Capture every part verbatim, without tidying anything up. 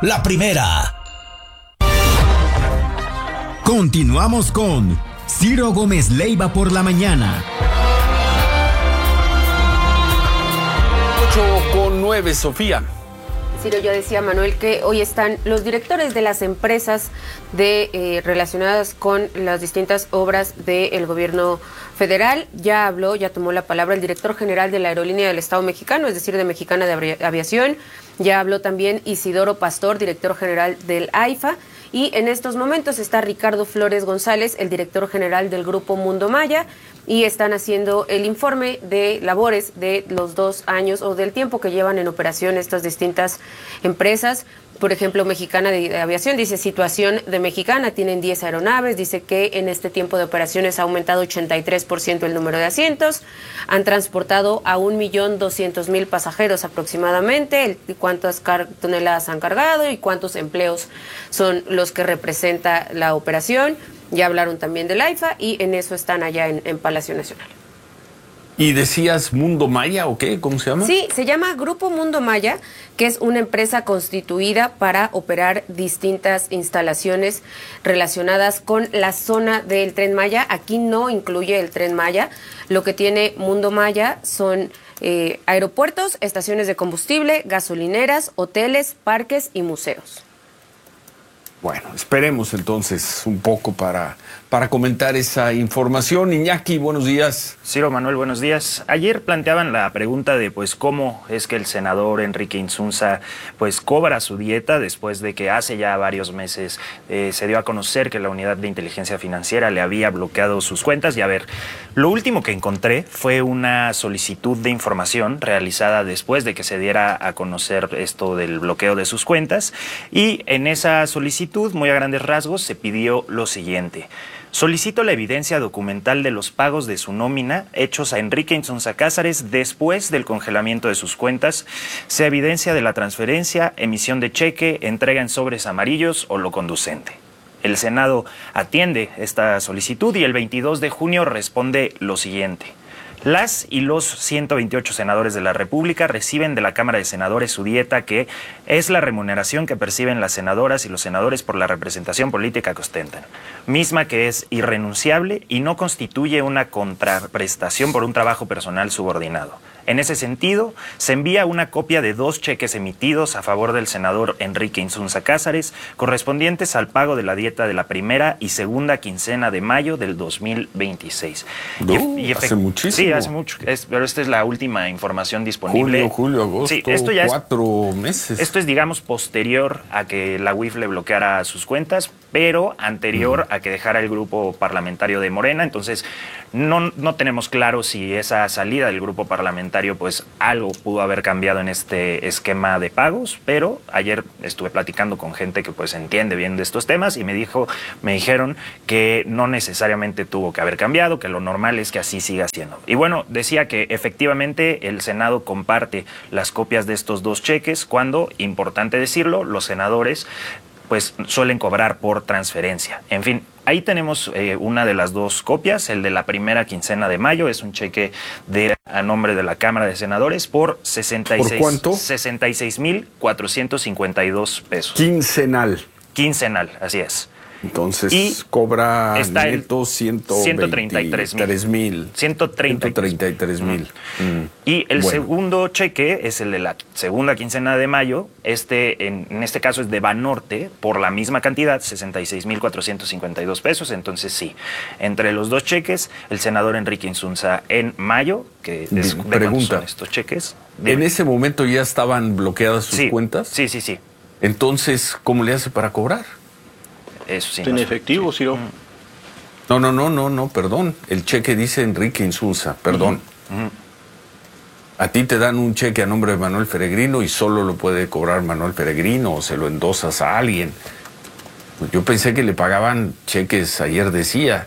La primera. Continuamos con Ciro Gómez Leiva por la mañana. ocho con nueve, Sofía. Ciro, yo decía, Manuel, que hoy están los directores de las empresas de eh, relacionadas con las distintas obras del gobierno federal. Ya habló, ya tomó la palabra el director general de la Aerolínea del Estado Mexicano, es decir, de Mexicana de Aviación. Ya habló también Isidoro Pastor, director general del AIFA. Y en estos momentos está Ricardo Flores González, el director general del Grupo Mundo Maya, y están haciendo el informe de labores de los dos años o del tiempo que llevan en operación estas distintas empresas. Por ejemplo, Mexicana de Aviación dice situación de Mexicana, tienen diez aeronaves, dice que en este tiempo de operaciones ha aumentado ochenta y tres por ciento el número de asientos, han transportado a un millón doscientos mil pasajeros aproximadamente, el, cuántas toneladas han cargado y cuántos empleos son los que representa la operación. Ya hablaron también del AIFA y en eso están allá en, en Palacio Nacional. ¿Y decías Mundo Maya o qué? ¿Cómo se llama? Sí, se llama Grupo Mundo Maya, que es una empresa constituida para operar distintas instalaciones relacionadas con la zona del Tren Maya. Aquí no incluye el Tren Maya. Lo que tiene Mundo Maya son eh, aeropuertos, estaciones de combustible, gasolineras, hoteles, parques y museos. Bueno, esperemos entonces un poco para, para comentar esa información. Iñaki, buenos días. Ciro, Manuel, buenos días. Ayer planteaban la pregunta de pues cómo es que el senador Enrique Insunza pues cobra su dieta después de que hace ya varios meses eh, se dio a conocer que la Unidad de Inteligencia Financiera le había bloqueado sus cuentas. Y a ver, lo último que encontré fue una solicitud de información realizada después de que se diera a conocer esto del bloqueo de sus cuentas, y en esa solicitud, muy a grandes rasgos, se pidió lo siguiente: solicito la evidencia documental de los pagos de su nómina hechos a Enrique Insunza Cázares después del congelamiento de sus cuentas, sea evidencia de la transferencia, emisión de cheque, entrega en sobres amarillos o lo conducente. El Senado atiende esta solicitud y el veintidós de junio responde lo siguiente: las y los ciento veintiocho senadores de la República reciben de la Cámara de Senadores su dieta, que es la remuneración que perciben las senadoras y los senadores por la representación política que ostentan, misma que es irrenunciable y no constituye una contraprestación por un trabajo personal subordinado. En ese sentido, se envía una copia de dos cheques emitidos a favor del senador Enrique Insunza Cázares, correspondientes al pago de la dieta de la primera y segunda quincena de mayo del dos mil veintiséis. No, y, y hace muchísimo. Sí, hace mucho, es, pero esta es la última información disponible. Julio, julio, agosto, sí, esto ya cuatro es, meses. Esto es, digamos, posterior a que la U I F le bloqueara sus cuentas, pero anterior uh-huh. a que dejara el grupo parlamentario de Morena. Entonces, no, no tenemos claro si esa salida del grupo parlamentario, pues algo pudo haber cambiado en este esquema de pagos, pero ayer estuve platicando con gente que pues entiende bien de estos temas y me dijo, me dijeron que no necesariamente tuvo que haber cambiado, que lo normal es que así siga siendo. Y bueno, decía que efectivamente el Senado comparte las copias de estos dos cheques cuando, importante decirlo, los senadores pues suelen cobrar por transferencia. En fin, ahí tenemos eh, una de las dos copias. El de la primera quincena de mayo es un cheque de a nombre de la Cámara de Senadores por sesenta y seis, ¿por cuánto? sesenta y seis mil cuatrocientos cincuenta y dos pesos. Quincenal. Quincenal, así es. Entonces y cobra está neto ciento treinta y tres mil. ciento treinta y tres mil. Mm. Y el bueno. segundo cheque es el de la segunda quincena de mayo. Este, en, en este caso es de Banorte, por la misma cantidad, sesenta y seis mil cuatrocientos cincuenta y dos pesos. Entonces sí, entre los dos cheques, el senador Enrique Insunza en mayo, que es, pregunta, son estos cheques. ¿En dime. ese momento ya estaban bloqueadas sus sí, cuentas? Sí, sí, sí. Entonces, ¿cómo le hace para cobrar? Eso sí. ¿En no efectivo, Ciro? No, no, no, no, no, perdón. El cheque dice Enrique Insunza, perdón. Uh-huh. Uh-huh. A ti te dan un cheque a nombre de Manuel Peregrino y solo lo puede cobrar Manuel Peregrino o se lo endosas a alguien. Pues yo pensé que le pagaban cheques, ayer decía,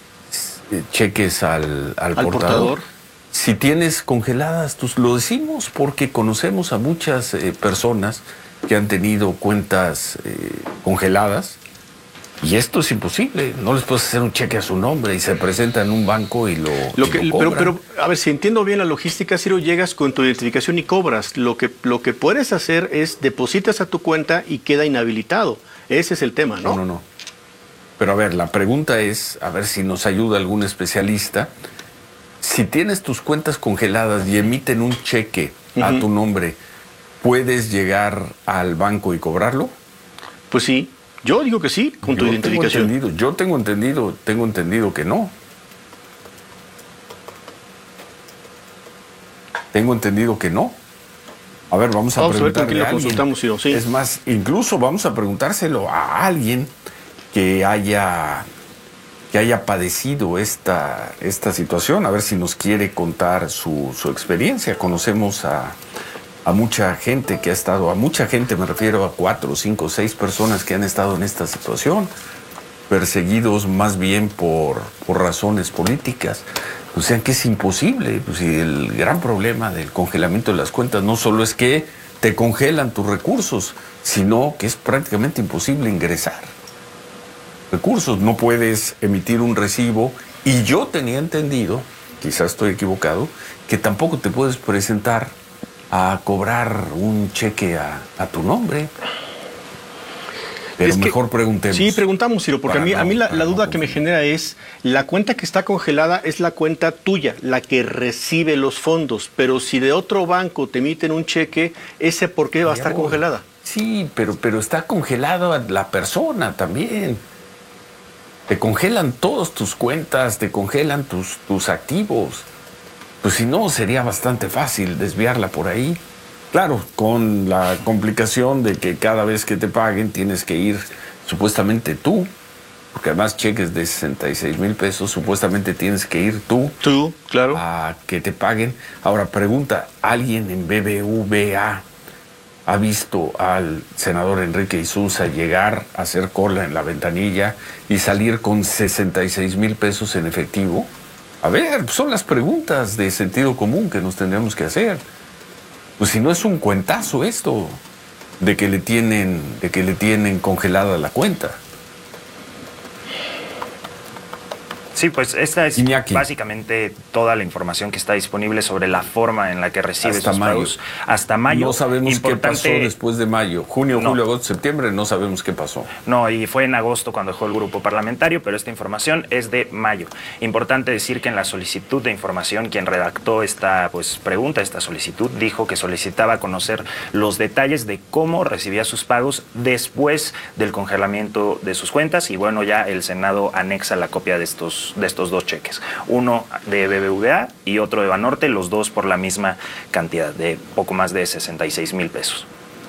cheques al, al, ¿Al portador. portador? Si tienes congeladas, pues lo decimos porque conocemos a muchas eh, personas que han tenido cuentas eh, congeladas Y esto es imposible, no les puedes hacer un cheque a su nombre y se presenta en un banco y lo, lo y que, lo pero, cobran. pero, a ver, si entiendo bien la logística, Ciro, llegas con tu identificación y cobras. Lo que, lo que puedes hacer es depositas a tu cuenta y queda inhabilitado. Ese es el tema, ¿no? No, no, no. Pero a ver, la pregunta es, a ver si nos ayuda algún especialista. Si tienes tus cuentas congeladas y emiten un cheque uh-huh. a tu nombre, ¿puedes llegar al banco y cobrarlo? Pues sí. Yo digo que sí, con tu yo identificación. Tengo entendido, yo tengo entendido, tengo entendido que no. Tengo entendido que no. A ver, vamos a vamos preguntarle a ver con quién lo consultamos, Ciro, sí. Es más, incluso vamos a preguntárselo a alguien que haya, que haya padecido esta, esta situación, a ver si nos quiere contar su, su experiencia. Conocemos a... a mucha gente que ha estado, a mucha gente me refiero a cuatro, cinco, seis personas que han estado en esta situación, perseguidos más bien por, por razones políticas. O sea que es imposible. Pues, y el gran problema del congelamiento de las cuentas no solo es que te congelan tus recursos, sino que es prácticamente imposible ingresar recursos. No puedes emitir un recibo y yo tenía entendido, quizás estoy equivocado, que tampoco te puedes presentar a cobrar un cheque a, a tu nombre. Pero es que, mejor preguntemos. Sí, preguntamos, Ciro, porque a mí, no, a mí la, la duda no que me genera es, la cuenta que está congelada es la cuenta tuya, la que recibe los fondos, pero si de otro banco te emiten un cheque, ¿ese por qué va a estar congelada? Sí, pero, pero está congelada la persona también. Te congelan todas tus cuentas, te congelan tus, tus activos. Pues si no, sería bastante fácil desviarla por ahí. Claro, con la complicación de que cada vez que te paguen tienes que ir supuestamente tú, porque además cheques de sesenta y seis mil pesos, supuestamente tienes que ir tú. Tú, claro. A que te paguen. Ahora, pregunta, ¿alguien en B B V A ha visto al senador Enrique Insunza llegar a hacer cola en la ventanilla y salir con sesenta y seis mil pesos en efectivo? A ver, son las preguntas de sentido común que nos tendríamos que hacer. Pues si no es un cuentazo esto de que le tienen, de que le tienen congelada la cuenta. Sí, pues esta es Iñaki. básicamente toda la información que está disponible sobre la forma en la que recibe Hasta sus mayo. pagos. Hasta mayo. No sabemos Importante, qué pasó después de mayo. Junio, no. julio, agosto, septiembre, no sabemos qué pasó. No, y fue en agosto cuando dejó el grupo parlamentario, pero esta información es de mayo. Importante decir que en la solicitud de información, quien redactó esta pues, pregunta, esta solicitud, dijo que solicitaba conocer los detalles de cómo recibía sus pagos después del congelamiento de sus cuentas. Y bueno, ya el Senado anexa la copia de estos de estos dos cheques, uno de B B V A y otro de Banorte, los dos por la misma cantidad de poco más de sesenta y seis mil pesos.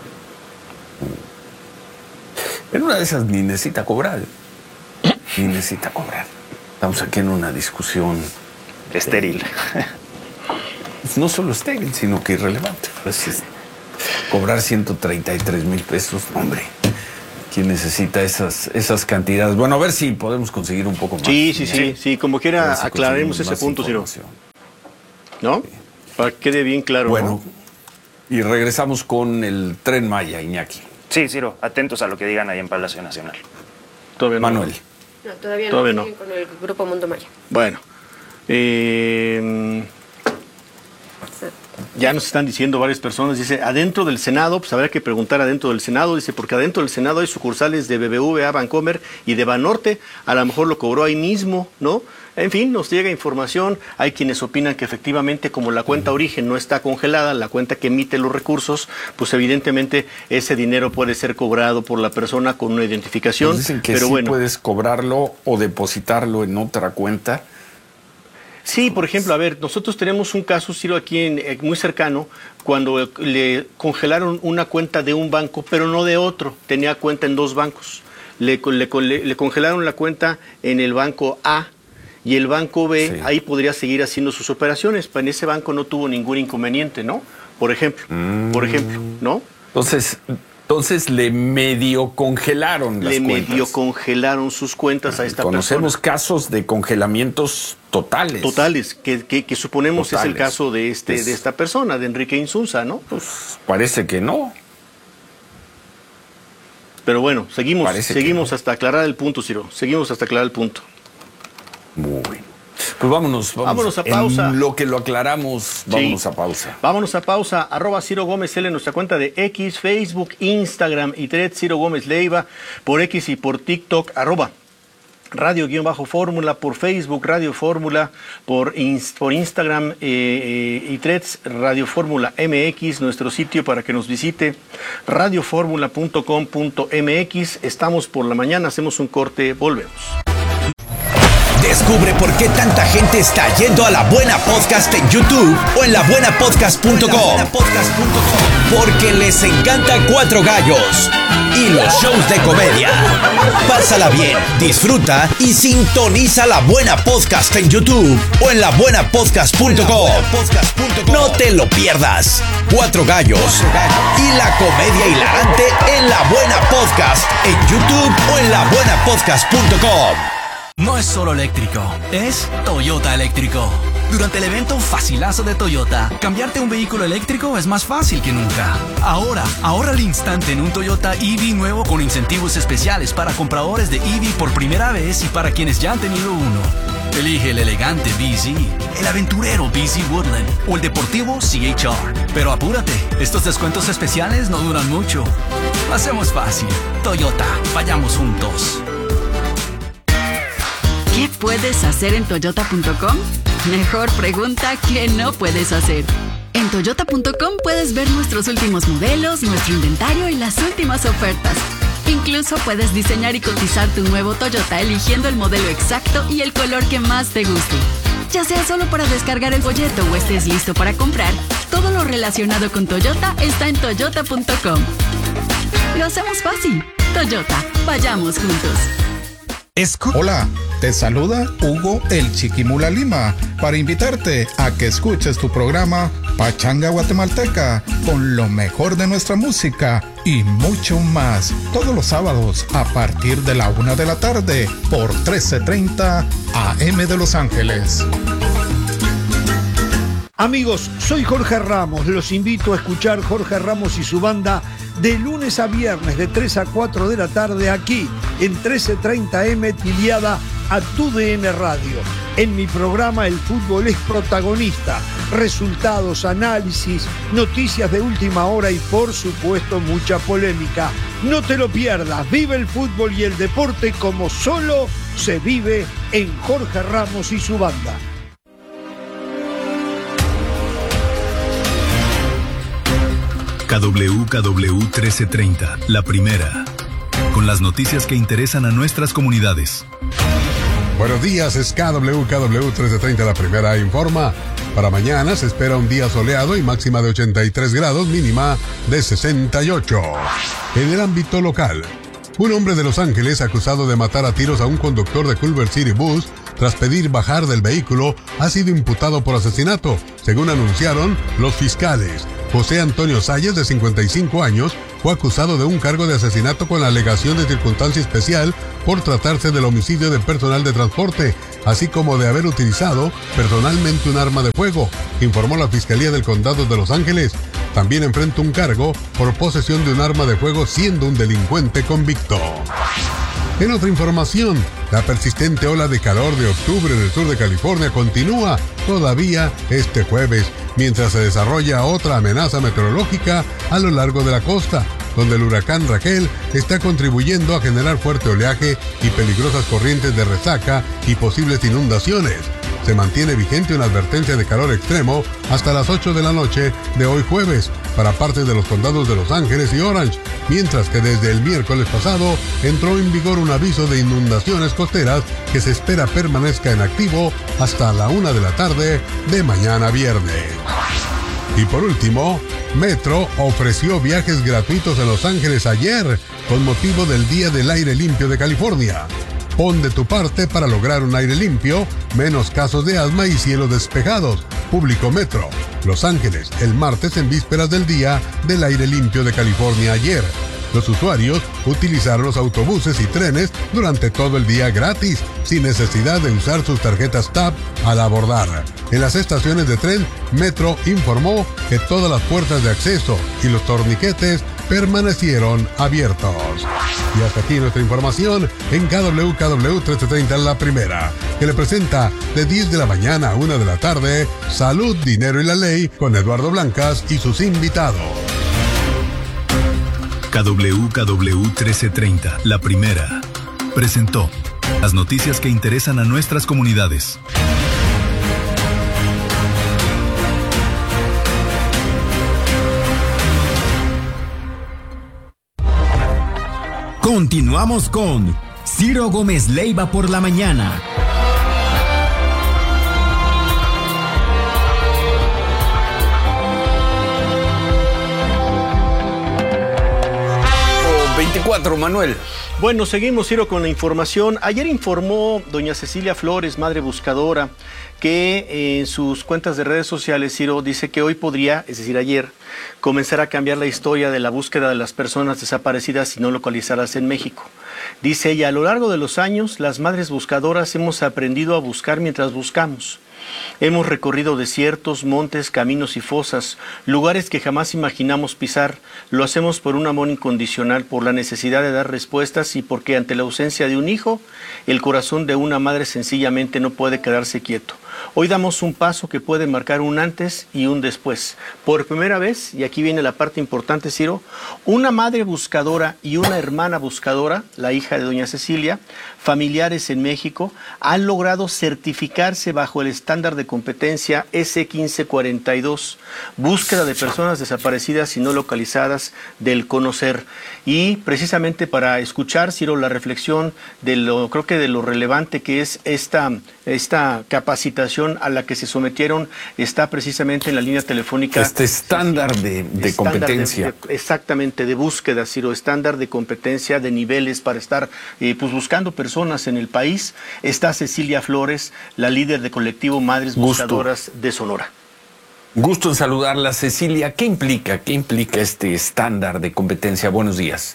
En una de esas ni necesita cobrar, ni necesita cobrar. Estamos aquí en una discusión estéril. Eh, no solo estéril, sino que irrelevante. Pues es, cobrar ciento treinta y tres mil pesos, hombre. ¿Quién necesita esas, esas cantidades? Bueno, a ver si podemos conseguir un poco más. Sí, sí, sí, sí, como quiera si aclaremos ese punto, Ciro. ¿No? Sí. Para que quede bien claro. Bueno, ¿no? Y regresamos con el Tren Maya, Iñaki. Sí, Ciro, atentos a lo que digan ahí en Palacio Nacional. Todavía no. Manuel. No, todavía no. Todavía no. Con el Grupo Mundo Maya. Bueno. Eh... Ya nos están diciendo varias personas, dice, adentro del Senado, pues habrá que preguntar adentro del Senado, dice, porque adentro del Senado hay sucursales de B B V A, Bancomer y de Banorte, a lo mejor lo cobró ahí mismo, ¿no? En fin, nos llega información, hay quienes opinan que efectivamente como la cuenta origen no está congelada, la cuenta que emite los recursos, pues evidentemente ese dinero puede ser cobrado por la persona con una identificación, Pues dicen que pero sí bueno. puedes cobrarlo o depositarlo en otra cuenta. Sí, por ejemplo, a ver, nosotros tenemos un caso, Ciro, aquí en, eh, muy cercano, cuando le congelaron una cuenta de un banco, pero no de otro, tenía cuenta en dos bancos. Le, le, le, le congelaron la cuenta en el banco A y el banco B, sí. Ahí podría seguir haciendo sus operaciones, pero en ese banco no tuvo ningún inconveniente, ¿no? Por ejemplo, mm. por ejemplo, ¿no? Entonces... Entonces le medio congelaron las le cuentas. Le medio congelaron sus cuentas a esta Conocemos persona. casos de congelamientos totales. Totales, que, que, que suponemos totales. Es el caso de, este, es, de esta persona, de Enrique Insunza, ¿no? Pues parece que no. Pero bueno, seguimos, Parece seguimos no. hasta aclarar el punto, Ciro. Seguimos hasta aclarar el punto. Muy bien. Pues vámonos, vamos. Vámonos a pausa. En lo que lo aclaramos, vámonos Sí. a pausa. Vámonos a pausa. Arroba Ciro Gómez L en nuestra cuenta de X, Facebook, Instagram y Threads Ciro Gómez Leiva. Por X y por TikTok, arroba Radio-Fórmula, por Facebook Radio Fórmula, por, inst por Instagram eh, eh, y Threads Radio Fórmula M X, nuestro sitio para que nos visite, radio fórmula punto com punto m x. Estamos por la mañana, hacemos un corte, volvemos. Descubre por qué tanta gente está yendo a La Buena Podcast en YouTube o en la buena podcast punto com. Porque les encanta Cuatro Gallos y los shows de comedia. Pásala bien, disfruta y sintoniza La Buena Podcast en YouTube o en la buena podcast punto com. No te lo pierdas. Cuatro Gallos y la comedia hilarante en La Buena Podcast en YouTube o en la buena podcast punto com. No es solo eléctrico, es Toyota eléctrico. Durante el evento Facilazo de Toyota, cambiarte un vehículo eléctrico es más fácil que nunca. Ahora, ahorra al instante en un Toyota E V nuevo con incentivos especiales para compradores de E V por primera vez y para quienes ya han tenido uno. Elige el elegante B Z, el aventurero B Z Woodland o el deportivo C H R. Pero apúrate, estos descuentos especiales no duran mucho. Lo hacemos fácil. Toyota, vayamos juntos. ¿Qué puedes hacer en toyota punto com? Mejor pregunta, ¿qué no puedes hacer? En toyota punto com puedes ver nuestros últimos modelos, nuestro inventario y las últimas ofertas. Incluso puedes diseñar y cotizar tu nuevo Toyota eligiendo el modelo exacto y el color que más te guste. Ya sea solo para descargar el folleto o estés listo para comprar, todo lo relacionado con Toyota está en toyota punto com. Lo hacemos fácil. Toyota, vayamos juntos. Escu- Hola, te saluda Hugo el Chiquimula Lima para invitarte a que escuches tu programa Pachanga Guatemalteca con lo mejor de nuestra música y mucho más todos los sábados a partir de la una de la tarde por trece treinta A M de Los Ángeles. Amigos, soy Jorge Ramos, los invito a escuchar Jorge Ramos y su banda de lunes a viernes de tres a cuatro de la tarde aquí en trece treinta eme tiliada a tu D N Radio. En mi programa el fútbol es protagonista, resultados, análisis, noticias de última hora y por supuesto mucha polémica. No te lo pierdas, vive el fútbol y el deporte como solo se vive en Jorge Ramos y su banda. K W K W trece treinta, la primera, con las noticias que interesan a nuestras comunidades. Buenos días, es K W K W trece treinta, la primera informa. Para mañana se espera un día soleado y máxima de ochenta y tres grados, mínima de sesenta y ocho. En el ámbito local, un hombre de Los Ángeles acusado de matar a tiros a un conductor de Culver City Bus tras pedir bajar del vehículo ha sido imputado por asesinato, según anunciaron los fiscales. José Antonio Salles, de cincuenta y cinco años, fue acusado de un cargo de asesinato con la alegación de circunstancia especial por tratarse del homicidio de personal de transporte, así como de haber utilizado personalmente un arma de fuego, informó la Fiscalía del Condado de Los Ángeles. También enfrenta un cargo por posesión de un arma de fuego siendo un delincuente convicto. En otra información, la persistente ola de calor de octubre en el sur de California continúa todavía este jueves, mientras se desarrolla otra amenaza meteorológica a lo largo de la costa, donde el huracán Raquel está contribuyendo a generar fuerte oleaje y peligrosas corrientes de resaca y posibles inundaciones. Se mantiene vigente una advertencia de calor extremo hasta las ocho de la noche de hoy jueves para partes de los condados de Los Ángeles y Orange, mientras que desde el miércoles pasado entró en vigor un aviso de inundaciones costeras que se espera permanezca en activo hasta la una de la tarde de mañana viernes. Y por último, Metro ofreció viajes gratuitos a Los Ángeles ayer con motivo del Día del Aire Limpio de California. Pon de tu parte para lograr un aire limpio, menos casos de asma y cielos despejados. Público Metro, Los Ángeles, el martes en vísperas del Día del Aire Limpio de California ayer. Los usuarios utilizaron los autobuses y trenes durante todo el día gratis, sin necesidad de usar sus tarjetas T A P al abordar. En las estaciones de tren, Metro informó que todas las puertas de acceso y los torniquetes permanecieron abiertos. Y hasta aquí nuestra información en K W K W trece treinta La Primera, que le presenta de diez de la mañana a una de la tarde Salud, Dinero y la Ley con Eduardo Blancas y sus invitados. K W K W trece treinta La Primera presentó las noticias que interesan a nuestras comunidades. Continuamos con Ciro Gómez Leiva por la mañana. veinticuatro, Manuel. Bueno, seguimos, Ciro, con la información. Ayer informó doña Cecilia Flores, madre buscadora, que en sus cuentas de redes sociales, Ciro, dice que hoy podría, es decir, ayer, comenzar a cambiar la historia de la búsqueda de las personas desaparecidas y no localizadas en México. Dice ella, a lo largo de los años, las madres buscadoras hemos aprendido a buscar mientras buscamos. Hemos recorrido desiertos, montes, caminos y fosas, lugares que jamás imaginamos pisar. Lo hacemos por un amor incondicional, por la necesidad de dar respuestas y porque ante la ausencia de un hijo, el corazón de una madre sencillamente no puede quedarse quieto. Hoy damos un paso que puede marcar un antes y un después. Por primera vez, y aquí viene la parte importante, Ciro, una madre buscadora y una hermana buscadora, la hija de doña Cecilia, familiares en México, han logrado certificarse bajo el estándar de competencia S quince cuarenta y dos, búsqueda de personas desaparecidas y no localizadas del CONOCER. Y precisamente para escuchar, Ciro, la reflexión de lo, creo que de lo relevante que es esta, esta capacitación a la que se sometieron, está precisamente en la línea telefónica. Este estándar de, de estándar competencia. De, de, exactamente, de búsqueda, Ciro, estándar de competencia, de niveles para estar eh, pues buscando personas en el país. Está Cecilia Flores, la líder de colectivo Madres Buscadoras Gusto. de Sonora. Gusto en saludarla, Cecilia. ¿Qué implica, qué implica este estándar de competencia? Buenos días.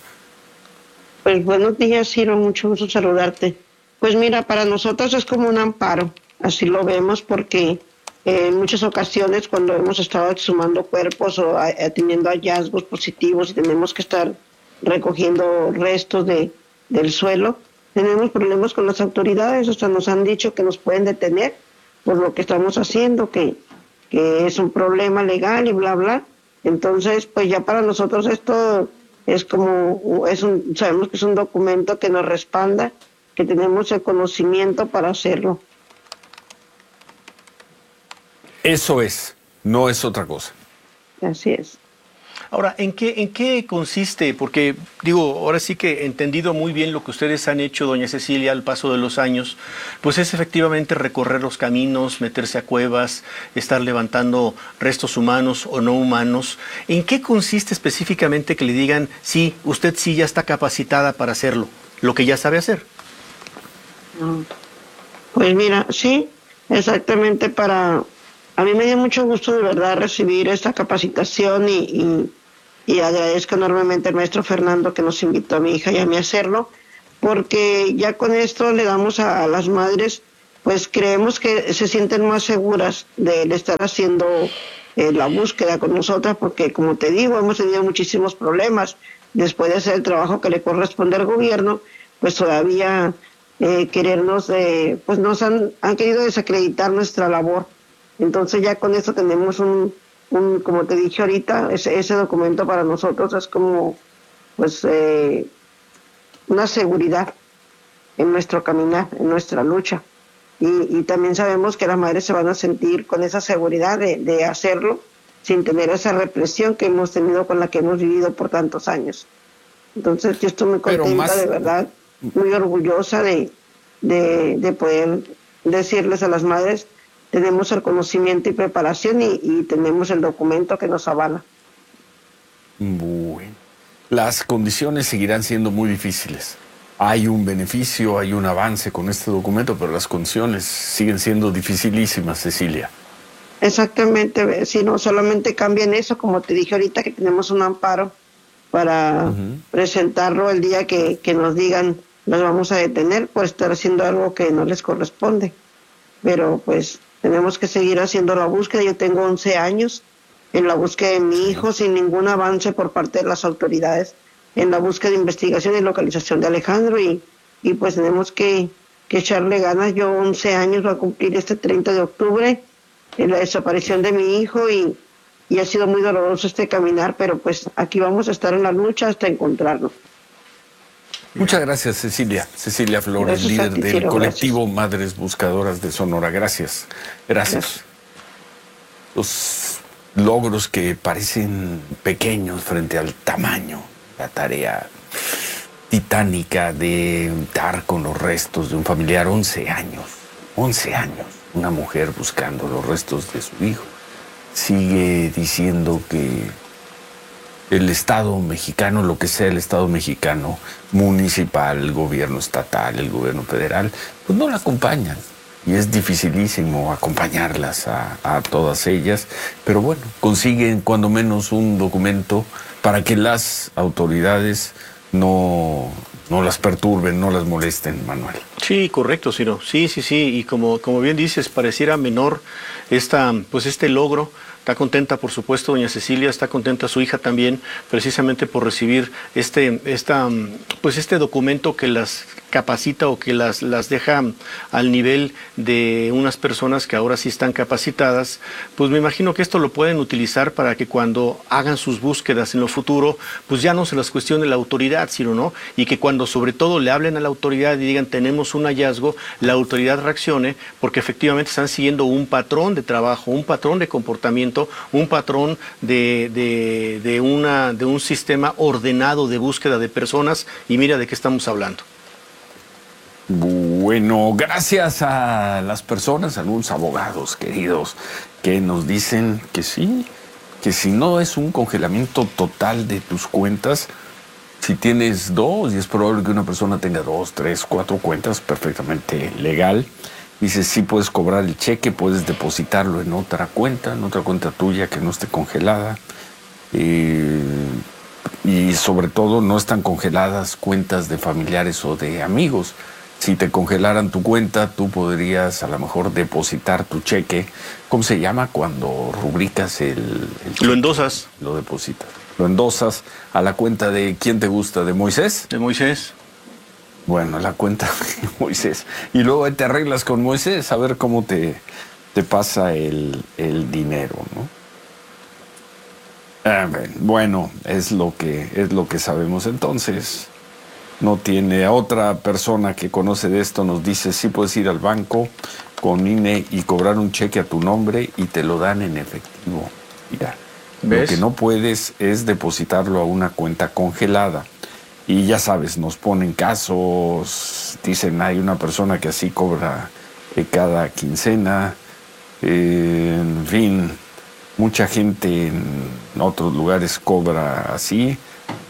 Pues buenos días, Ciro, mucho gusto saludarte. Pues mira, para nosotros es como un amparo, así lo vemos, porque eh, en muchas ocasiones cuando hemos estado exhumando cuerpos o a, a, teniendo hallazgos positivos y tenemos que estar recogiendo restos de, del suelo, tenemos problemas con las autoridades, hasta nos han dicho que nos pueden detener por lo que estamos haciendo, que, que es un problema legal y bla, bla. Entonces, pues ya para nosotros esto es como, es un, sabemos que es un documento que nos respalda, que tenemos el conocimiento para hacerlo. Eso es, no es otra cosa. Así es. Ahora, ¿en qué, ¿en qué consiste? Porque, digo, ahora sí que he entendido muy bien lo que ustedes han hecho, doña Cecilia, al paso de los años, pues es efectivamente recorrer los caminos, meterse a cuevas, estar levantando restos humanos o no humanos. ¿En qué consiste específicamente que le digan, sí, usted sí ya está capacitada para hacerlo, lo que ya sabe hacer? Pues mira, sí, exactamente para... A mí me dio mucho gusto de verdad recibir esta capacitación y, y, y agradezco enormemente al maestro Fernando que nos invitó a mi hija y a mí a hacerlo, porque ya con esto le damos a, a las madres, pues creemos que se sienten más seguras de estar haciendo eh, la búsqueda con nosotras, porque como te digo, hemos tenido muchísimos problemas. Después de hacer el trabajo que le corresponde al gobierno, pues todavía eh, querernos, eh, pues nos han, han querido desacreditar nuestra labor. Entonces ya con esto tenemos un, un como te dije ahorita, ese, ese documento para nosotros es como pues eh, una seguridad en nuestro caminar, en nuestra lucha. Y, y también sabemos que las madres se van a sentir con esa seguridad de, de hacerlo sin tener esa represión que hemos tenido, con la que hemos vivido por tantos años. Entonces yo estoy muy contenta, más... de verdad, muy orgullosa de, de, de poder decirles a las madres: tenemos el conocimiento y preparación y, y tenemos el documento que nos avala. Bueno, las condiciones seguirán siendo muy difíciles. Hay un beneficio, hay un avance con este documento, pero las condiciones siguen siendo dificilísimas, Cecilia. Exactamente, si no solamente cambian eso, como te dije ahorita, que tenemos un amparo para uh-huh. presentarlo el día que, que nos digan nos vamos a detener por estar haciendo algo que no les corresponde. Pero pues tenemos que seguir haciendo la búsqueda. Yo tengo once años en la búsqueda de mi hijo sin ningún avance por parte de las autoridades en la búsqueda de investigación y localización de Alejandro y, y pues tenemos que, que echarle ganas. Yo once años voy a cumplir este treinta de octubre en la desaparición de mi hijo y, y ha sido muy doloroso este caminar, pero pues aquí vamos a estar en la lucha hasta encontrarlo. Muchas gracias, Cecilia. Cecilia Flores, Gracias líder a ti, del Ciro, colectivo Madres Buscadoras de Sonora. Gracias. Gracias. Gracias. Los logros que parecen pequeños frente al tamaño, la tarea titánica de dar con los restos de un familiar. once años, once años, una mujer buscando los restos de su hijo. Sigue diciendo que el Estado mexicano, lo que sea el Estado mexicano, municipal, el gobierno estatal, el gobierno federal, pues no la acompañan. Y es dificilísimo acompañarlas a, a todas ellas, pero bueno, consiguen cuando menos un documento para que las autoridades no, no las perturben, no las molesten, Manuel. Sí, correcto, Ciro. Sí, sí, sí. Y como, como bien dices, pareciera menor esta, pues este logro. Está contenta, por supuesto, doña Cecilia, está contenta su hija también, precisamente por recibir este, esta, pues este documento que las capacita o que las, las deja al nivel de unas personas que ahora sí están capacitadas. Pues me imagino que esto lo pueden utilizar para que cuando hagan sus búsquedas en lo futuro, pues ya no se las cuestione la autoridad, Ciro, ¿no? Y que cuando sobre todo le hablen a la autoridad y digan tenemos un hallazgo, la autoridad reaccione, porque efectivamente están siguiendo un patrón de trabajo, un patrón de comportamiento, un patrón de, de, de, una, de un sistema ordenado de búsqueda de personas, y mira de qué estamos hablando. Bueno, gracias a las personas, a algunos abogados queridos, que nos dicen que sí, que si no es un congelamiento total de tus cuentas, si tienes dos, y es probable que una persona tenga dos, tres, cuatro cuentas, perfectamente legal. Dice, sí puedes cobrar el cheque, puedes depositarlo en otra cuenta, en otra cuenta tuya que no esté congelada. Eh, y sobre todo no están congeladas cuentas de familiares o de amigos. Si te congelaran tu cuenta, tú podrías a lo mejor depositar tu cheque. ¿Cómo se llama cuando rubricas el, el cheque? Lo endosas. Lo depositas. Lo endosas a la cuenta de ¿quién te gusta? ¿De Moisés? De Moisés. Bueno, la cuenta de Moisés. Y luego te arreglas con Moisés a ver cómo te, te pasa el, el dinero, ¿no? Ah, bueno, es lo que, es lo que sabemos entonces. No tiene a otra persona que conoce de esto, nos dice, sí puedes ir al banco con I N E y cobrar un cheque a tu nombre y te lo dan en efectivo. Mira, ¿ves? Lo que no puedes es depositarlo a una cuenta congelada. Y ya sabes, nos ponen casos, dicen hay una persona que así cobra eh, cada quincena, eh, en fin, mucha gente en otros lugares cobra así.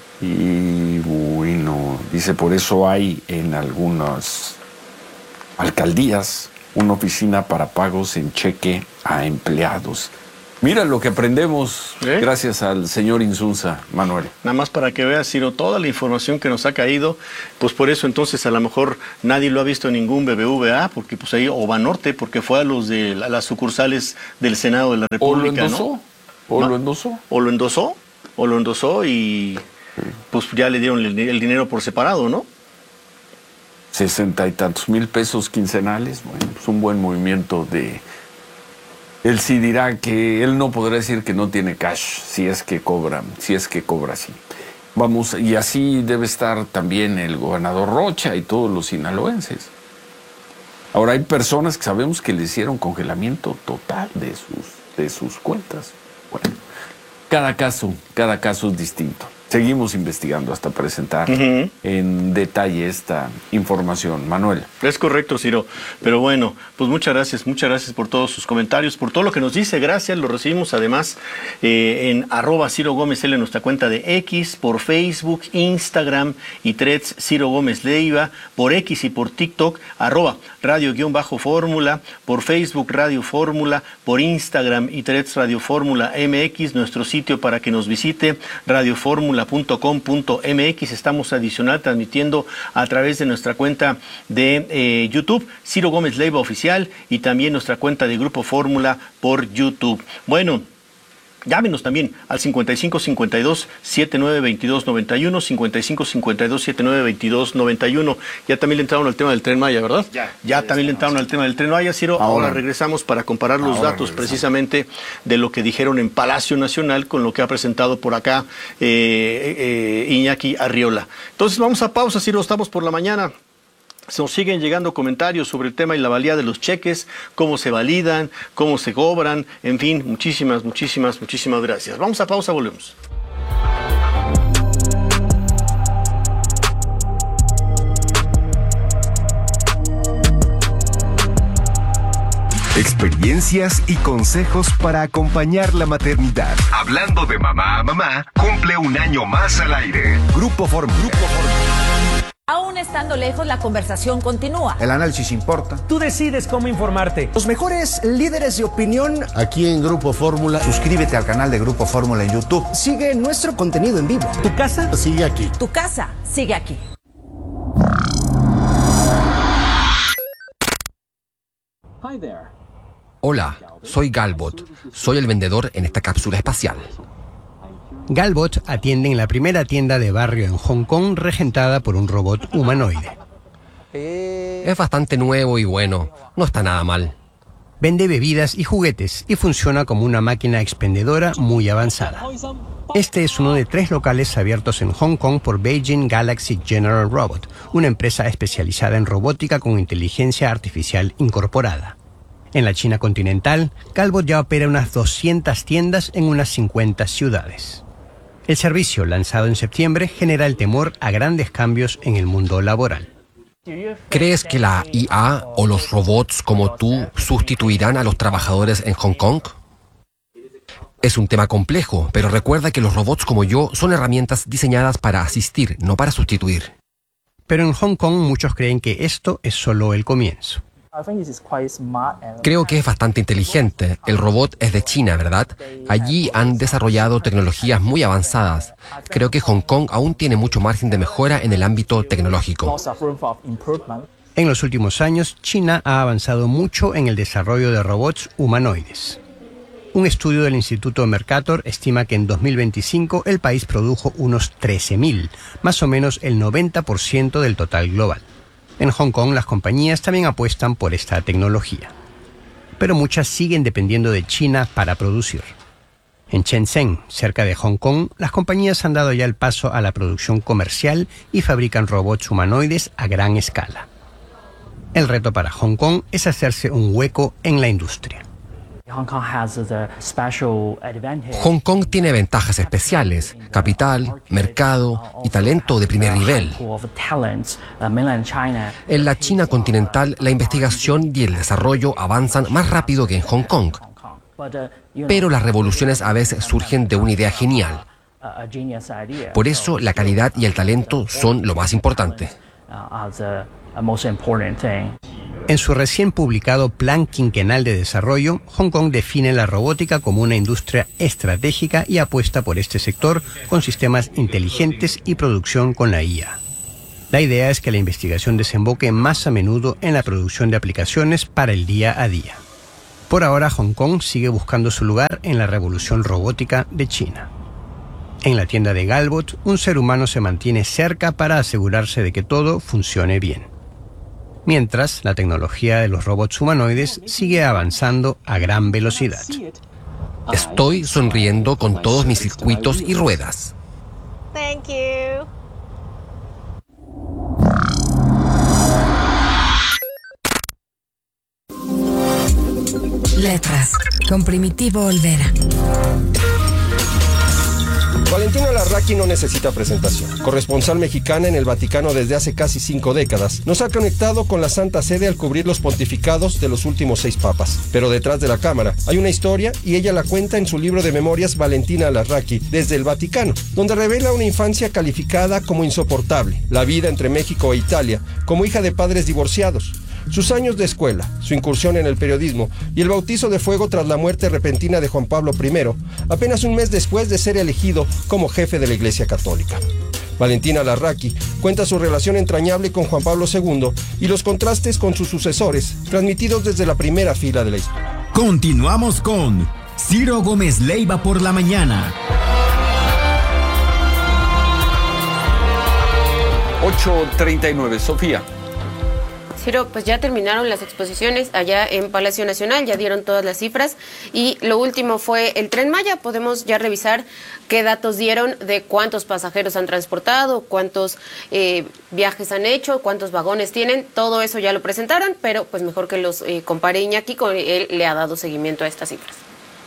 Y bueno, dice, por eso hay en algunas alcaldías una oficina para pagos en cheque a empleados. Mira lo que aprendemos ¿Eh? gracias al señor Insunza, Manuel. Nada más para que veas, Ciro, toda la información que nos ha caído, pues por eso entonces a lo mejor nadie lo ha visto en ningún B B V A, porque pues ahí, o Banorte, porque fue a los de a las sucursales del Senado de la República, ¿O lo endosó? ¿no? ¿O ¿No? lo endosó? O lo endosó, o lo endosó y pues ya le dieron el, el dinero por separado, ¿no? Sesenta y tantos mil pesos quincenales, bueno, pues un buen movimiento de... Él sí dirá que él no podrá decir que no tiene cash si es que cobra, si es que cobra así. Vamos, y así debe estar también el gobernador Rocha y todos los sinaloenses. Ahora hay personas que sabemos que le hicieron congelamiento total de sus, de sus cuentas. Bueno, cada caso, cada caso es distinto. Seguimos investigando hasta presentar uh-huh. en detalle esta información. Manuel. Es correcto, Ciro. Pero bueno, pues muchas gracias, muchas gracias por todos sus comentarios, por todo lo que nos dice. Gracias, lo recibimos además eh, en arroba Ciro Gómez L en nuestra cuenta de X, por Facebook, Instagram y Threads Ciro Gómez Leiva, por X y por TikTok, arroba Radio-Fórmula, por Facebook Radio Fórmula, por Instagram y Threads Radio Fórmula M X, nuestro sitio para que nos visite, Radio Fórmula punto com punto m x. Estamos adicional transmitiendo a través de nuestra cuenta de eh, YouTube, Ciro Gómez Leiva Oficial, y también nuestra cuenta de Grupo Fórmula por YouTube. Bueno, Llámenos también al cincuenta y cinco cincuenta y dos setenta y nueve veintidós noventa y uno, cincuenta y cinco cincuenta y dos setenta y nueve veintidós noventa y uno. Ya también le entraron al tema del Tren Maya, ¿verdad? Ya. Ya también le entraron al tema del Tren Maya, Ciro. Ahora, ahora regresamos para comparar los datos regresamos. precisamente de lo que dijeron en Palacio Nacional con lo que ha presentado por acá eh, eh, Iñaki Arriola. Entonces vamos a pausa, Ciro, estamos por la mañana. Se nos siguen llegando comentarios sobre el tema y la valía de los cheques, cómo se validan, cómo se cobran, en fin, muchísimas, muchísimas, muchísimas gracias. Vamos a pausa, volvemos. Experiencias y consejos para acompañar la maternidad. Hablando de mamá a mamá, cumple un año más al aire. Grupo Fórmula. Grupo Fórmula. Aún estando lejos, la conversación continúa. El análisis importa. Tú decides cómo informarte. Los mejores líderes de opinión aquí en Grupo Fórmula. Suscríbete al canal de Grupo Fórmula en YouTube. Sigue nuestro contenido en vivo. Tu casa sigue aquí. Tu casa sigue aquí. Hi there. Hola, soy Galbot. Soy el vendedor en esta cápsula espacial. Galbot atiende en la primera tienda de barrio en Hong Kong regentada por un robot humanoide. Es bastante nuevo y bueno, no está nada mal. Vende bebidas y juguetes y funciona como una máquina expendedora muy avanzada. Este es uno de tres locales abiertos en Hong Kong por Beijing Galaxy General Robot, una empresa especializada en robótica con inteligencia artificial incorporada. En la China continental, Galbot ya opera unas doscientas tiendas en unas cincuenta ciudades. El servicio, lanzado en septiembre, genera el temor a grandes cambios en el mundo laboral. ¿Crees que la I A o los robots como tú sustituirán a los trabajadores en Hong Kong? Es un tema complejo, pero recuerda que los robots como yo son herramientas diseñadas para asistir, no para sustituir. Pero en Hong Kong muchos creen que esto es solo el comienzo. Creo que es bastante inteligente. El robot es de China, ¿verdad? Allí han desarrollado tecnologías muy avanzadas. Creo que Hong Kong aún tiene mucho margen de mejora en el ámbito tecnológico. En los últimos años, China ha avanzado mucho en el desarrollo de robots humanoides. Un estudio del Instituto Mercator estima que en dos mil veinticinco el país produjo unos trece mil, más o menos el noventa por ciento del total global. En Hong Kong las compañías también apuestan por esta tecnología. Pero muchas siguen dependiendo de China para producir. En Shenzhen, cerca de Hong Kong, las compañías han dado ya el paso a la producción comercial y fabrican robots humanoides a gran escala. El reto para Hong Kong es hacerse un hueco en la industria. Hong Kong tiene ventajas especiales, capital, mercado y talento de primer nivel. En la China continental, la investigación y el desarrollo avanzan más rápido que en Hong Kong. Pero las revoluciones a veces surgen de una idea genial. Por eso, la calidad y el talento son lo más importante. En su recién publicado Plan Quinquenal de Desarrollo, Hong Kong define la robótica como una industria estratégica y apuesta por este sector con sistemas inteligentes y producción con la I A. La idea es que la investigación desemboque más a menudo en la producción de aplicaciones para el día a día. Por ahora, Hong Kong sigue buscando su lugar en la revolución robótica de China. En la tienda de Galbot, un ser humano se mantiene cerca para asegurarse de que todo funcione bien. Mientras, la tecnología de los robots humanoides sigue avanzando a gran velocidad. Estoy sonriendo con todos mis circuitos y ruedas. Thank you. Letras, con Primitivo Olvera. Valentina Larraqui no necesita presentación. Corresponsal mexicana en el Vaticano desde hace casi cinco décadas, nos ha conectado con la Santa Sede al cubrir los pontificados de los últimos seis papas. Pero detrás de la cámara hay una historia y ella la cuenta en su libro de memorias Valentina Larraqui desde el Vaticano, donde revela una infancia calificada como insoportable, la vida entre México e Italia, como hija de padres divorciados, sus años de escuela, su incursión en el periodismo y el bautizo de fuego tras la muerte repentina de Juan Pablo primero, apenas un mes después de ser elegido como jefe de la Iglesia Católica. Valentina Larraqui cuenta su relación entrañable con Juan Pablo segundo y los contrastes con sus sucesores, transmitidos desde la primera fila de la historia. Continuamos con Ciro Gómez Leiva por la mañana. ocho treinta y nueve, Sofía. Ciro, pues ya terminaron las exposiciones allá en Palacio Nacional, ya dieron todas las cifras y lo último fue el Tren Maya. Podemos ya revisar qué datos dieron de cuántos pasajeros han transportado, cuántos eh, viajes han hecho, cuántos vagones tienen. Todo eso ya lo presentaron, pero pues mejor que los eh, compare Iñaki, con él le ha dado seguimiento a estas cifras.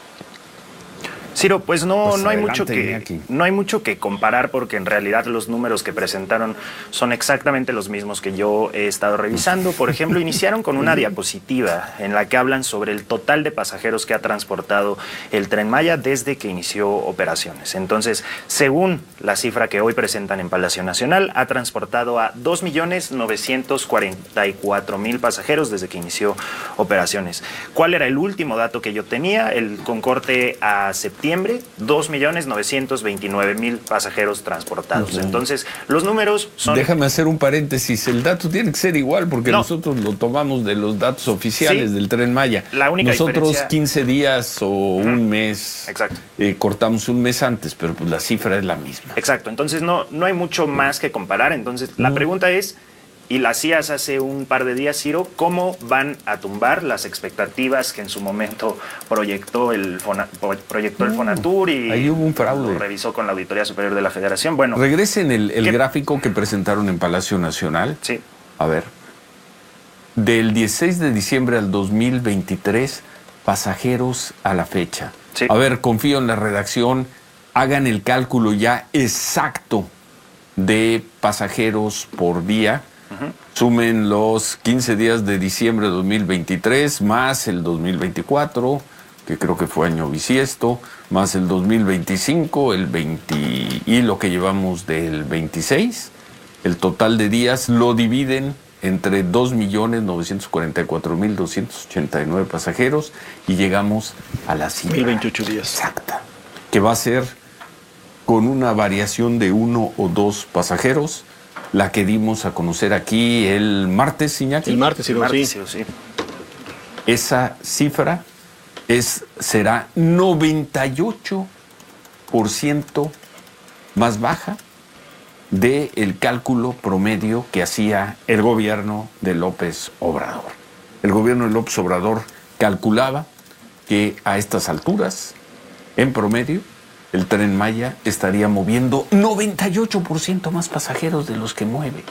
Ciro, pues no, Pues no hay adelante, mucho que Iñaki. no hay mucho que comparar porque en realidad los números que presentaron son exactamente los mismos que yo he estado revisando. Por ejemplo, iniciaron con una diapositiva en la que hablan sobre el total de pasajeros que ha transportado el Tren Maya desde que inició operaciones. Entonces, según la cifra que hoy presentan en Palacio Nacional, ha transportado a dos millones novecientos cuarenta y cuatro mil pasajeros desde que inició operaciones. ¿Cuál era el último dato que yo tenía? El con corte a septiembre, dos millones novecientos veintinueve mil pasajeros transportados. Ujú. Entonces, los números son... Déjame hacer un paréntesis. El dato tiene que ser igual porque No. nosotros lo tomamos de los datos oficiales Sí. del Tren Maya. La única nosotros diferencia- quince días o un mes. Exacto. eh, cortamos un mes antes, pero pues la cifra es la misma. Exacto, entonces no, no hay mucho más que comparar. Entonces, la pregunta es, y la hacías hace un par de días, Ciro, ¿cómo van a tumbar las expectativas que en su momento proyectó el, Fona- pro- proyectó el Fonatur y ahí hubo un fraude. lo revisó con la Auditoría Superior de la Federación? Bueno, Regresen el, el ¿qué? gráfico que presentaron en Palacio Nacional. Sí. A ver. Del dieciséis de diciembre al dos mil veintitrés, pasajeros a la fecha. Sí. A ver, confío en la redacción. Hagan el cálculo ya exacto de pasajeros por día. Sumen los quince días de diciembre de dos mil veintitrés, más el dos mil veinticuatro, que creo que fue año bisiesto, más el dos mil veinticinco, el veinte y lo que llevamos del veintiséis. El total de días lo dividen entre dos millones novecientos cuarenta y cuatro mil doscientos ochenta y nueve pasajeros y llegamos a la cifra mil veintiocho días. exacta, que va a ser con una variación de uno o dos pasajeros, la que dimos a conocer aquí el martes, Iñaki. El martes, Ciro, martes, sí. Ciro, sí. Esa cifra es, será noventa y ocho por ciento más baja del cálculo promedio que hacía el gobierno de López Obrador. El gobierno de López Obrador calculaba que a estas alturas, en promedio, el Tren Maya estaría moviendo noventa y ocho por ciento más pasajeros de los que mueve.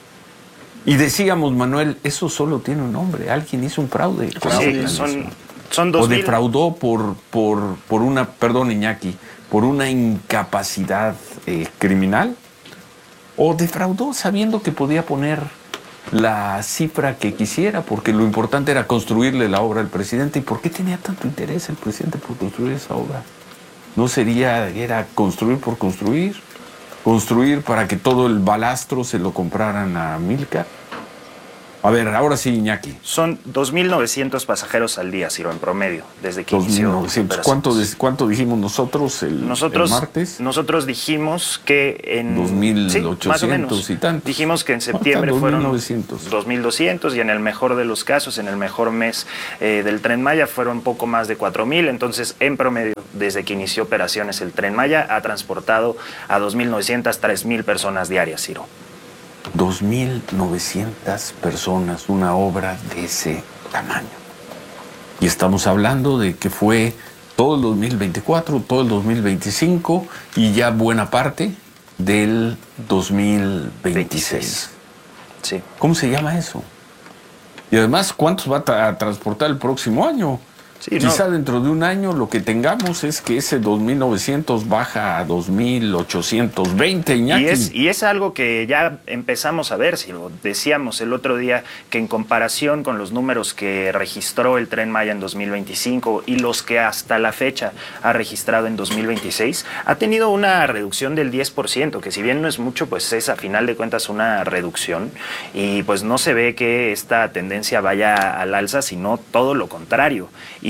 Y decíamos, Manuel, eso solo tiene un nombre. Alguien hizo un fraude. con esa Sí, planeación. son, son dos O mil. defraudó por, por, por una, perdón, Iñaki, por una incapacidad eh, criminal. O defraudó sabiendo que podía poner la cifra que quisiera, porque lo importante era construirle la obra al presidente. ¿Y por qué tenía tanto interés el presidente por construir esa obra? ¿No sería, era construir por construir? ¿Construir para que todo el balastro se lo compraran a Milcar? A ver, ahora sí, Iñaki. Son dos mil novecientos pasajeros al día, Ciro, en promedio, desde que dos mil inició novecientos. operaciones. ¿Cuánto, des- ¿Cuánto dijimos nosotros el, Nosotros, el martes? nosotros dijimos que en... dos mil sí, ochocientos más o menos. y tantos. Dijimos que en Ah, septiembre dos mil fueron novecientos. dos mil doscientos y en el mejor de los casos, en el mejor mes eh, del Tren Maya, fueron poco más de cuatro mil. Entonces, en promedio, desde que inició operaciones el Tren Maya, ha transportado a dos mil novecientos, tres mil personas diarias, Ciro. dos mil novecientas personas, una obra de ese tamaño. Y estamos hablando de que fue todo el dos mil veinticuatro, todo el dos mil veinticinco y ya buena parte del dos mil veintiséis. Sí. ¿Cómo se llama eso? Y además, ¿cuántos va a tra- transportar el próximo año? Sí, Quizá no. dentro de un año lo que tengamos es que ese dos mil novecientos baja a dos mil ochocientos veinte, Iñaki. Y es, y es algo que ya empezamos a ver, si lo decíamos el otro día, que en comparación con los números que registró el Tren Maya en dos mil veinticinco y los que hasta la fecha ha registrado en dos mil veintiséis, ha tenido una reducción del diez por ciento, que si bien no es mucho, pues es a final de cuentas una reducción y pues no se ve que esta tendencia vaya al alza, sino todo lo contrario. Y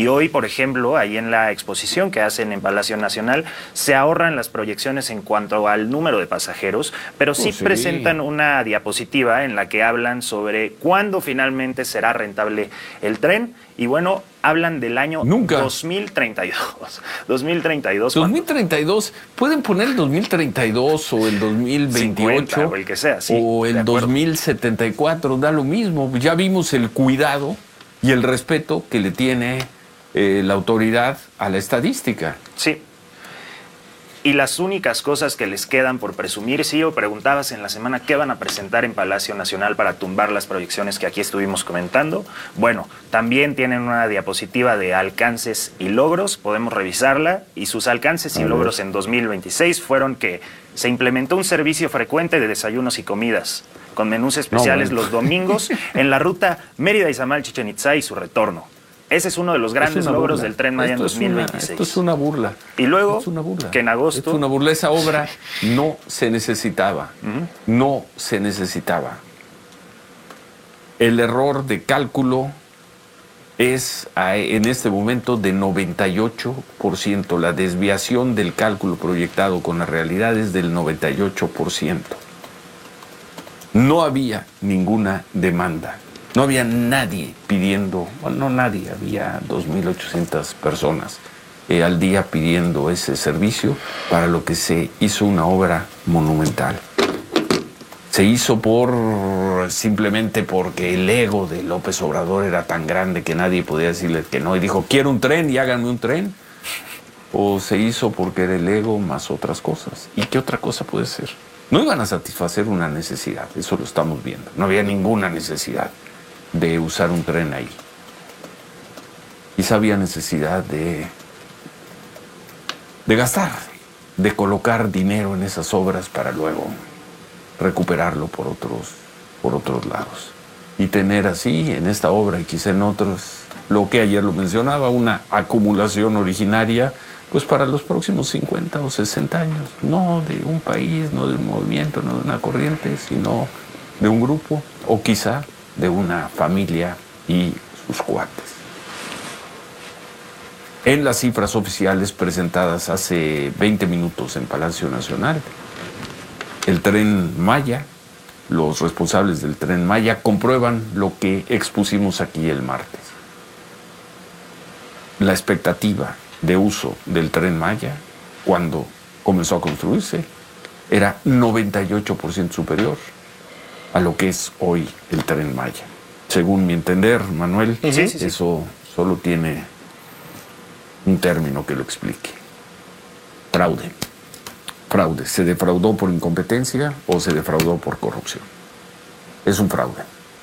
Y hoy, por ejemplo, ahí en la exposición que hacen en Palacio Nacional, se ahorran las proyecciones en cuanto al número de pasajeros, pero sí, Oh, sí. presentan una diapositiva en la que hablan sobre cuándo finalmente será rentable el tren. Y bueno, hablan del año Nunca. dos mil treinta y dos. dos mil treinta y dos. dos mil treinta y dos, pueden poner el dos mil treinta y dos o el dos mil veintiocho cincuenta, o el que sea, sí, o de el acuerdo. dos mil setenta y cuatro, da lo mismo. Ya vimos el cuidado y el respeto que le tiene eh, la autoridad a la estadística. Sí. Y las únicas cosas que les quedan por presumir, sí, o preguntabas en la semana qué van a presentar en Palacio Nacional para tumbar las proyecciones que aquí estuvimos comentando. Bueno, también tienen una diapositiva de alcances y logros, podemos revisarla, y sus alcances y logros en dos mil veintiséis fueron que se implementó un servicio frecuente de desayunos y comidas, con menús especiales No, bueno. los domingos en la ruta Mérida-Izamal-Chichén Itzá y su retorno. Ese es uno de los grandes Es una logros burla. del Tren Maya Esto en es dos mil una- veintiséis. Esto es una burla. Y luego, Es una burla. que en agosto... Es una burla. Esa obra no se necesitaba. No se necesitaba. El error de cálculo es a- en este momento de noventa y ocho por ciento. La desviación del cálculo proyectado con la realidad es del noventa y ocho por ciento. No había ninguna demanda. No había nadie pidiendo, bueno, no nadie, había dos mil ochocientas personas eh, al día pidiendo ese servicio, para lo que se hizo una obra monumental. Se hizo por simplemente porque el ego de López Obrador era tan grande que nadie podía decirle que no, y dijo, quiero un tren y háganme un tren. O se hizo porque era el ego más otras cosas. ¿Y qué otra cosa puede ser? No iban a satisfacer una necesidad, eso lo estamos viendo. No había ninguna necesidad de usar un tren ahí. Quizá había necesidad de, de gastar, de colocar dinero en esas obras para luego recuperarlo por otros, por otros lados. Y tener así en esta obra y quizá en otros, lo que ayer lo mencionaba, una acumulación originaria, pues para los próximos cincuenta o sesenta años, no de un país, no de un movimiento, no de una corriente, sino de un grupo o quizá de una familia y sus cuates. En las cifras oficiales presentadas hace veinte minutos en Palacio Nacional, el Tren Maya, los responsables del Tren Maya comprueban lo que expusimos aquí el martes. La expectativa de uso del Tren Maya, cuando comenzó a construirse, era noventa y ocho por ciento superior a lo que es hoy el Tren Maya. Según mi entender, Manuel, Sí, sí, sí. eso solo tiene un término que lo explique. Fraude. Fraude. ¿Se defraudó por incompetencia o se defraudó por corrupción? Es un fraude.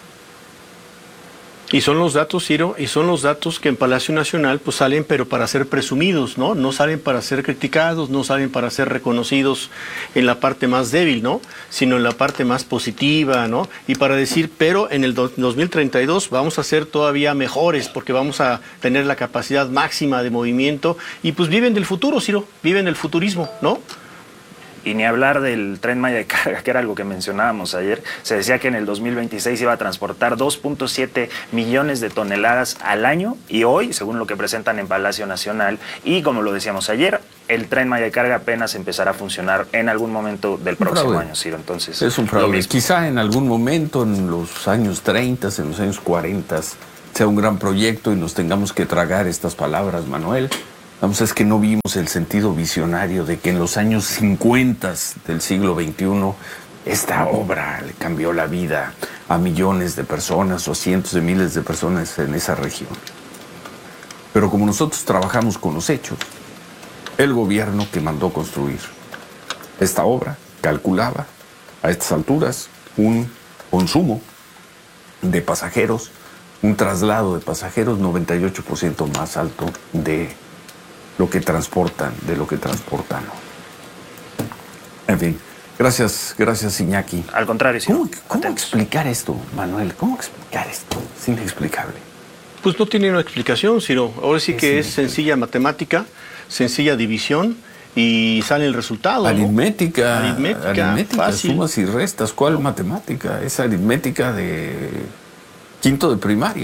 Y son los datos, Ciro, y son los datos que en Palacio Nacional pues salen pero para ser presumidos, ¿no? No salen para ser criticados, no salen para ser reconocidos en la parte más débil, ¿no? Sino en la parte más positiva, ¿no? Y para decir, pero en el do- dos mil treinta y dos vamos a ser todavía mejores porque vamos a tener la capacidad máxima de movimiento y pues viven del futuro, Ciro, viven del futurismo, ¿no? Y ni hablar del Tren Maya de carga, que era algo que mencionábamos ayer. Se decía que en el dos mil veintiséis iba a transportar dos punto siete millones de toneladas al año, y hoy, según lo que presentan en Palacio Nacional, y como lo decíamos ayer, el Tren Maya de carga apenas empezará a funcionar en algún momento del próximo fraude. año, Ciro. Entonces, Es un lo fraude. mismo. Quizá en algún momento, en los años treinta, en los años cuarenta, sea un gran proyecto y nos tengamos que tragar estas palabras, Manuel. Vamos, es que no vimos el sentido visionario de que en los años cincuenta del siglo veintiuno esta obra le cambió la vida a millones de personas o cientos de miles de personas en esa región. Pero como nosotros trabajamos con los hechos, el gobierno que mandó construir esta obra calculaba a estas alturas un consumo de pasajeros, un traslado de pasajeros noventa y ocho por ciento más alto de lo que transportan, de lo que transportan. En fin, gracias, gracias Iñaki. Al contrario, sí. ¿Cómo, cómo explicar esto, Manuel? ¿Cómo explicar esto? Es inexplicable. Pues no tiene una explicación, Ciro. Ahora sí que es sencilla matemática, sencilla división y sale el resultado, ¿no? Aritmética, Aritmética, aritmética, fácil. sumas y restas. ¿Cuál matemática? Es aritmética de quinto de primaria.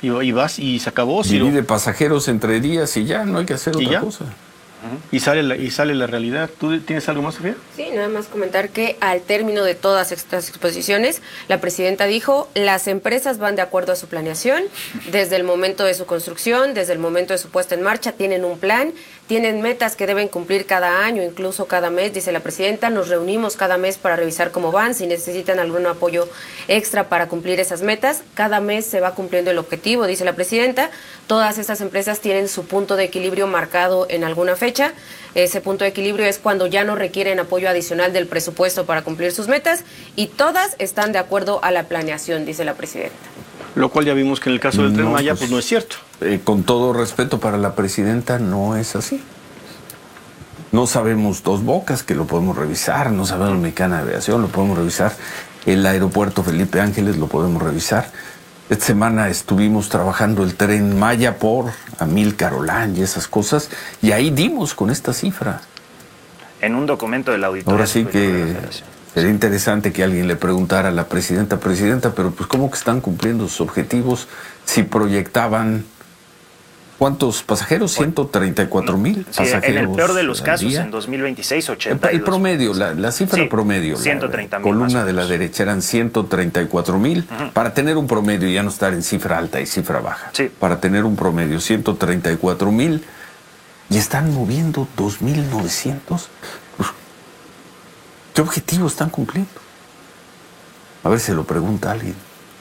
Y, y vas y se acabó. Ciro. Divide pasajeros entre días y ya, no hay que hacer ¿Y otra ya? cosa. Y sale, la, y sale la realidad. ¿Tú tienes algo más, Sofía? Sí, nada más comentar que al término de todas estas exposiciones, la presidenta dijo, las empresas van de acuerdo a su planeación, desde el momento de su construcción, desde el momento de su puesta en marcha, tienen un plan, tienen metas que deben cumplir cada año, incluso cada mes, dice la presidenta, nos reunimos cada mes para revisar cómo van, si necesitan algún apoyo extra para cumplir esas metas, cada mes se va cumpliendo el objetivo, dice la presidenta, todas estas empresas tienen su punto de equilibrio marcado en alguna fecha. Ese punto de equilibrio es cuando ya no requieren apoyo adicional del presupuesto para cumplir sus metas y todas están de acuerdo a la planeación, dice la presidenta. Lo cual ya vimos que en el caso del Tren No, Maya, pues, pues no es cierto. Eh, con todo respeto para la presidenta, no es así. No sabemos Dos Bocas, que lo podemos revisar, no sabemos Mexicana de Aviación, lo podemos revisar. El aeropuerto Felipe Ángeles lo podemos revisar. Esta semana estuvimos trabajando el Tren Maya por Amílcar Olán y esas cosas, y ahí dimos con esta cifra. En un documento de la auditoría. Ahora sí que sería interesante que alguien le preguntara a la presidenta, presidenta, pero pues ¿cómo que están cumpliendo sus objetivos si proyectaban cuántos pasajeros? ciento treinta y cuatro mil Sí, pasajeros. en el peor de los al casos, día. en dos mil veintiséis, ochenta y dos. El promedio, la, la cifra Sí, promedio, ciento la, treinta la mil columna más o de la menos. derecha eran ciento treinta y cuatro mil, Ujú. para tener un promedio y ya no estar en cifra alta y cifra baja. Sí. Para tener un promedio, ciento treinta y cuatro mil, y están moviendo dos mil novecientos. Pues, ¿qué objetivo están cumpliendo? A ver si se lo pregunta alguien.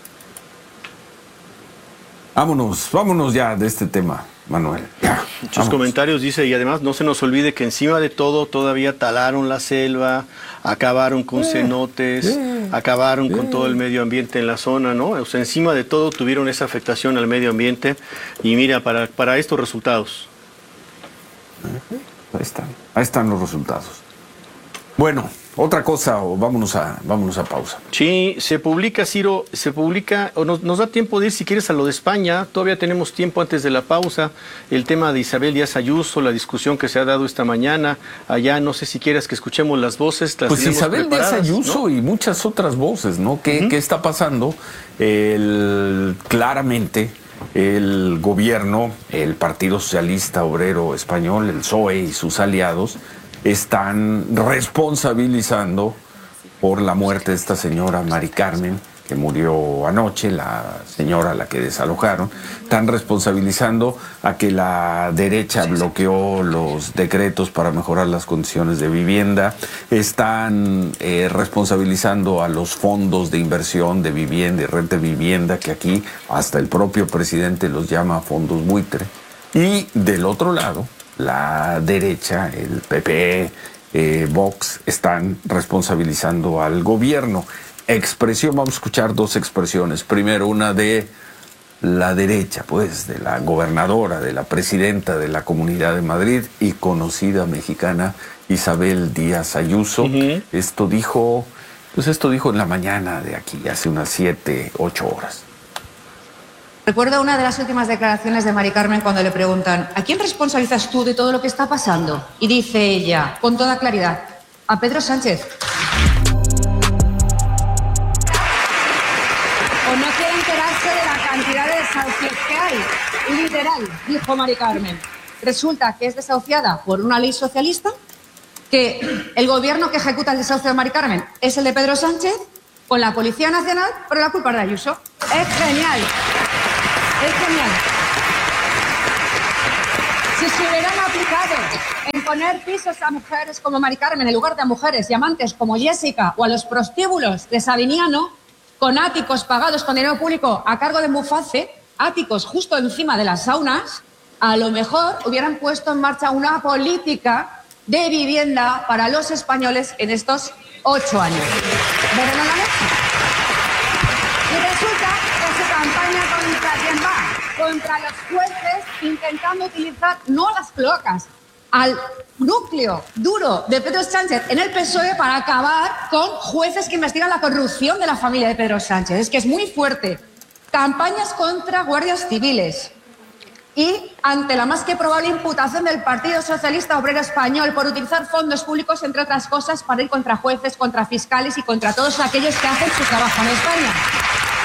Vámonos, vámonos ya de este tema, Manuel. Ya, Muchos vámonos. comentarios dice, y además no se nos olvide que encima de todo todavía talaron la selva, acabaron con cenotes, eh, acabaron con eh. todo el medio ambiente en la zona, ¿no? O sea, encima de todo tuvieron esa afectación al medio ambiente y mira, para, para estos resultados. Ahí están, ahí están los resultados. Bueno, otra cosa o vámonos a, vámonos a pausa. Sí, se publica, Ciro, se publica, o nos, nos da tiempo de ir si quieres a lo de España, todavía tenemos tiempo antes de la pausa, el tema de Isabel Díaz Ayuso, la discusión que se ha dado esta mañana, allá no sé si quieras que escuchemos las voces. Las Pues tenemos Isabel Díaz preparadas, Ayuso, ¿no? y muchas otras voces, ¿no? ¿Qué, Ujú. ¿qué está pasando? El, claramente el gobierno, el Partido Socialista Obrero Español, el P S O E y sus aliados están responsabilizando por la muerte de esta señora Mari Carmen, que murió anoche, la señora a la que desalojaron. Están responsabilizando a que la derecha bloqueó los decretos para mejorar las condiciones de vivienda. Están eh, responsabilizando a los fondos de inversión de vivienda y renta de vivienda, que aquí hasta el propio presidente los llama fondos buitre. Y del otro lado, la derecha, el P P, eh, Vox, están responsabilizando al gobierno. Expresión, vamos a escuchar dos expresiones. Primero, una de la derecha, pues, de la gobernadora, de la presidenta de la Comunidad de Madrid y conocida mexicana Isabel Díaz Ayuso. Uh-huh. Esto dijo, pues esto dijo en la mañana de aquí, hace unas siete, ocho horas. Recuerdo una de las últimas declaraciones de Mari Carmen cuando le preguntan ¿a quién responsabilizas tú de todo lo que está pasando? Y dice ella, con toda claridad, a Pedro Sánchez. O no quiere enterarse de la cantidad de desahucios que hay. Literal, dijo Mari Carmen. Resulta que es desahuciada por una ley socialista, que el gobierno que ejecuta el desahucio de Mari Carmen es el de Pedro Sánchez, con la Policía Nacional, pero la culpa es de Ayuso. Es genial. Es genial. Si se hubieran aplicado en poner pisos a mujeres como Mari Carmen en lugar de a mujeres y amantes como Jessica o a los prostíbulos de Sabiniano, con áticos pagados con dinero público a cargo de Muface, áticos justo encima de las saunas, a lo mejor hubieran puesto en marcha una política de vivienda para los españoles en estos ocho años. ¿Verán la leche? Y resulta que su campaña contra quién va, contra los jueces, intentando utilizar no las cloacas, al núcleo duro de Pedro Sánchez en el P S O E para acabar con jueces que investigan la corrupción de la familia de Pedro Sánchez. Es que es muy fuerte. Campañas contra guardias civiles. Y ante la más que probable imputación del Partido Socialista Obrero Español por utilizar fondos públicos, entre otras cosas, para ir contra jueces, contra fiscales y contra todos aquellos que hacen su trabajo en España.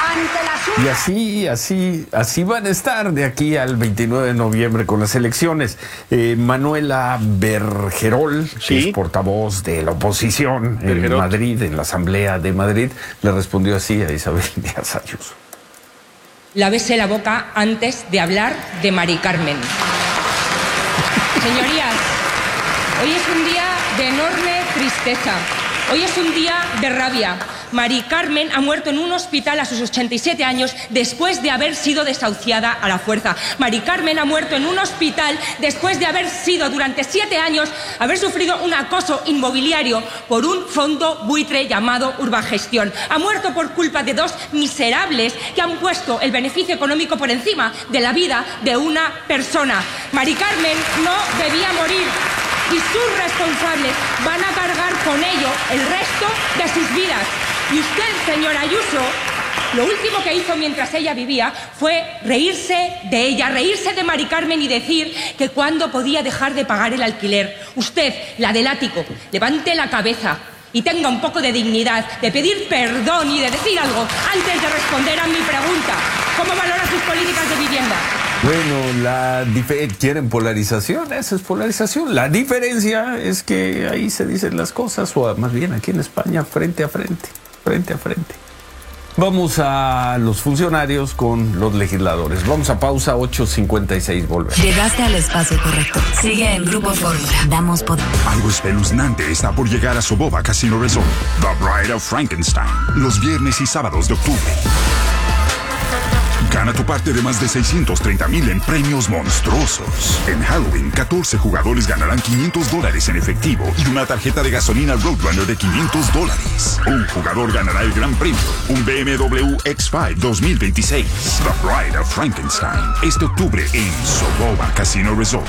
ante la suya. Y así, así, así van a estar de aquí al veintinueve de noviembre con las elecciones. Eh, Manuela Bergerol, ¿Sí? que es portavoz de la oposición Bergerol. en Madrid, en la Asamblea de Madrid, le respondió así a Isabel Díaz Ayuso. Lávese la boca antes de hablar de Mari Carmen. Señorías, hoy es un día de enorme tristeza. Hoy es un día de rabia. Mari Carmen ha muerto en un hospital a sus ochenta y siete años después de haber sido desahuciada a la fuerza. Mari Carmen ha muerto en un hospital después de haber sido durante siete años, haber sufrido un acoso inmobiliario por un fondo buitre llamado Urbagestión. Ha muerto por culpa de dos miserables que han puesto el beneficio económico por encima de la vida de una persona. Mari Carmen no debía morir. Y sus responsables van a cargar con ello el resto de sus vidas. Y usted, señora Ayuso, lo último que hizo mientras ella vivía fue reírse de ella, reírse de Mari Carmen y decir que cuándo podía dejar de pagar el alquiler. Usted, la del ático, levante la cabeza y tenga un poco de dignidad, de pedir perdón y de decir algo antes de responder a mi pregunta. ¿Cómo valora sus políticas de vivienda? Bueno, la dif- ¿quieren polarización? Esa es polarización. La diferencia es que ahí se dicen las cosas, o más bien aquí en España, frente a frente, frente a frente. Vamos a los funcionarios con los legisladores. Vamos a pausa, ocho cincuenta y seis, volvemos. Llegaste al espacio correcto. Sigue en Grupo Fórmula. Damos poder. Algo espeluznante está por llegar a Soboba Casino Resort. The Bride of Frankenstein. Los viernes y sábados de octubre. Gana tu parte de más de seiscientos treinta mil en premios monstruosos. En Halloween, catorce jugadores ganarán quinientos dólares en efectivo y una tarjeta de gasolina Roadrunner de quinientos dólares. Un jugador ganará el gran premio, un B M W X cinco dos mil veintiséis. The Bride of Frankenstein. Este octubre en Soboba Casino Resort.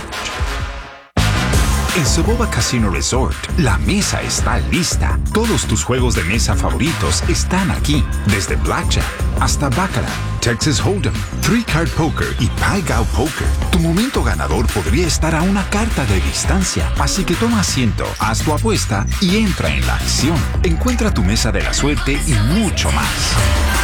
En Soboba Casino Resort, la mesa está lista. Todos tus juegos de mesa favoritos están aquí. Desde Blackjack hasta Baccarat, Texas Hold'em, Three Card Poker y Pai Gow Poker. Tu momento ganador podría estar a una carta de distancia. Así que toma asiento, haz tu apuesta y entra en la acción. Encuentra tu mesa de la suerte y mucho más.